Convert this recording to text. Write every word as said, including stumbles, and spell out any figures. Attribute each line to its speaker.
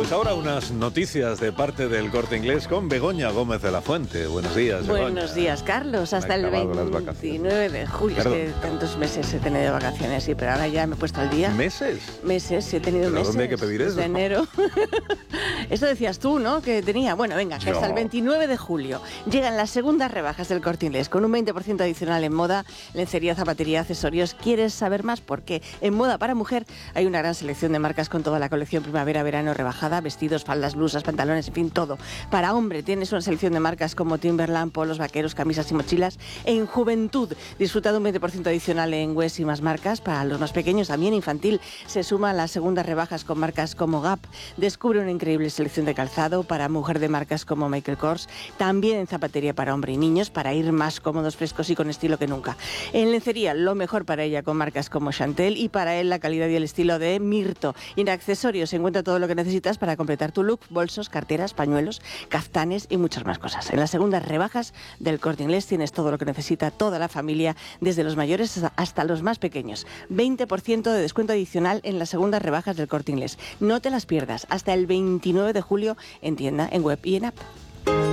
Speaker 1: Pues ahora unas noticias de parte del Corte Inglés con Begoña Gómez de la Fuente. Buenos días, Begoña.
Speaker 2: Buenos días, Carlos. Hasta el veintinueve de julio. Es que tantos meses he tenido de vacaciones, sí, pero ahora ya me he puesto al día.
Speaker 1: ¿Meses?
Speaker 2: Meses, sí, he tenido
Speaker 1: ¿Pero
Speaker 2: meses.
Speaker 1: dónde hay que pedir eso?
Speaker 2: De enero. Eso decías tú, ¿no? Que tenía. Bueno, venga, que hasta el veintinueve de julio llegan las segundas rebajas del Corte Inglés con un veinte por ciento adicional en moda, lencería, zapatería, accesorios. ¿Quieres saber más? Porque en moda para mujer hay una gran selección de marcas con toda la colección primavera-verano rebajada, vestidos, faldas, blusas, pantalones, en fin, todo. Para hombre tienes una selección de marcas como Timberland, polos, vaqueros, camisas y mochilas. En juventud disfruta de un veinte por ciento adicional en West y más marcas. Para los más pequeños, también infantil, se suman las segundas rebajas con marcas como Gap. Descubre una increíble selección de calzado para mujer de marcas como Michael Kors. También en zapatería para hombre y niños, para ir más cómodos, frescos y con estilo que nunca. En lencería, lo mejor para ella con marcas como Chantel, y para él la calidad y el estilo de Mirto. Y en accesorios se encuentra todo lo que necesitas para completar tu look: bolsos, carteras, pañuelos, caftanes y muchas más cosas. En las segundas rebajas del Corte Inglés tienes todo lo que necesita toda la familia, desde los mayores hasta los más pequeños. veinte por ciento de descuento adicional en las segundas rebajas del Corte Inglés. No te las pierdas, hasta el veintinueve de julio en tienda, en web y en app.